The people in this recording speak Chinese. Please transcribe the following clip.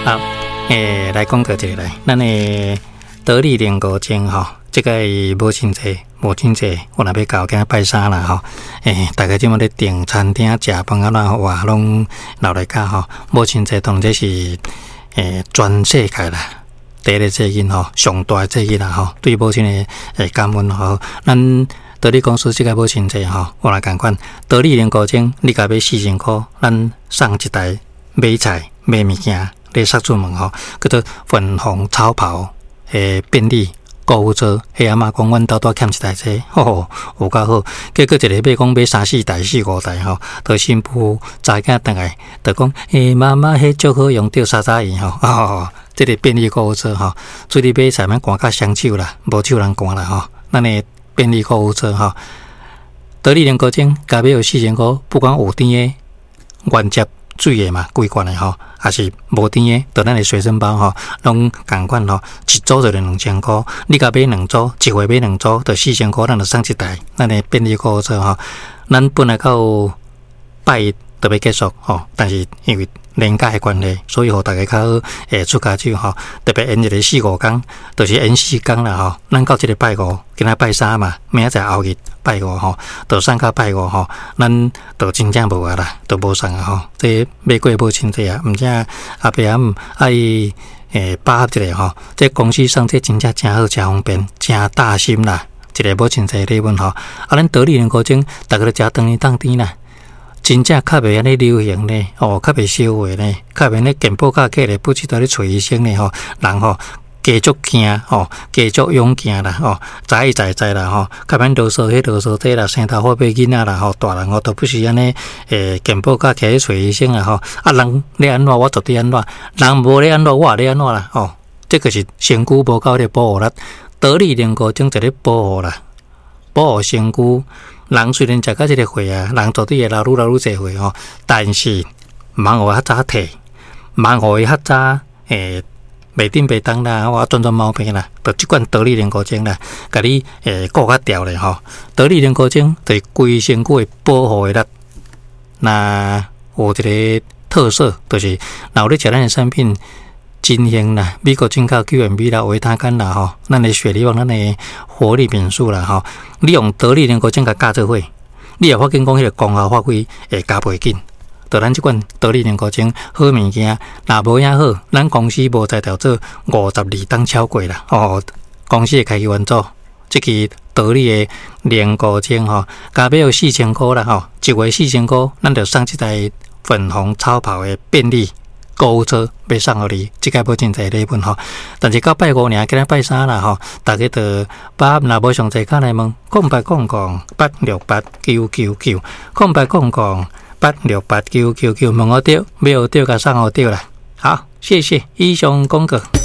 好，来讲到这个来，咱的得力莲果精这个母亲节，我若要搞给拜山啦大家即马咧订餐厅食饭啊啦，哇，拢老来家母亲节当这是全世界啦，第一个节日上大节日啦对母亲的感恩咱得力公司这个母亲节我来共款，得力莲果精，你甲要4000块，咱送一台买菜买物件。咧杀出门叫做粉红超跑便利购物车，阿嬷讲阮兜欠一台车，有够好。结果一个买讲买3-4台、4-5台到新妇早囝倒来，就讲妈妈迄足好用，着3亿这个便利购物车出去买菜免赶甲双手啦，无手人赶啦咱的便利购物车得力莲果精，加买有4000块，不管有甜的、原接水的嘛，规罐的还是无甜的，就咱的随身包拢共款一组就2000块，你甲买2组，一回买2组，就4000块，咱就送一台，咱的便利购物车咱本来到拜一就要结束但是因为年假的关系，所以大家较好出家手特别延一个4-5天，就是延4天啦咱到这个拜5，今仔拜3嘛，明仔载后日拜5就送到拜5咱就真正无啦，就无送这买过母亲节毋知阿伯爱把握一个这公司送这真正真好，真方便，真大心啦，一个母亲节礼物咱得力莲果精，大家都食当年当天啦。真正较袂安尼流行呢，较袂烧话呢，较袂咧健保卡起来不知道咧找医生呢人加足惊加足勇敢啦知啦较免啰嗦迄啰嗦这啦，生头发白囡仔啦大人都不是安尼健保卡起来找医生啦人咧安怎我绝对安怎，人无咧安怎我咧安怎啦这个是身躯无够咧保护力，得力莲果精就咧保护啦，保护身躯。人虽然食到这个血人绝对会老愈济血但是茫互较早退，茫互伊较早袂顶袂当啦，我转毛病啦，就即款得力莲果精啦，甲你顾较调咧得力莲果精对规身躯的保护的力，那有一个特色就是若有咧食咱的产品。金香啦，美国进口 QMB 啦，维他甘啦咱的血力旺，咱的活力敏素啦你用得力莲果精甲加做伙，你也发现讲迄个功效发挥会加倍紧。就咱即款得力莲果精好物件，若无影好，咱公司无才调做52档超过啦公司会开源做即支得力的莲果精加买有4000块啦一月4000块，咱就送一台粉红超跑的便利。购物车要送互你，即个母亲节礼物但是到拜5年，今仔拜3啦大家就把若无详细，来问08008689990800868999，问我对，没有对，甲送互对啦。好，谢谢以上广告。